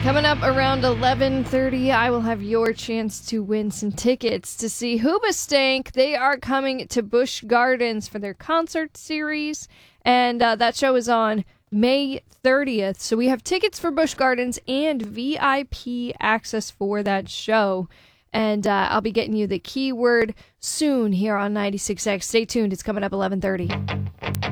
Coming up around 11:30, I will have your chance to win some tickets to see Hoobastank. They are coming to Busch Gardens for their concert series, and that show is on May 30th. So we have tickets for Busch Gardens and VIP access for that show. And I'll be getting you the keyword soon here on 96X. Stay tuned. It's coming up 11:30.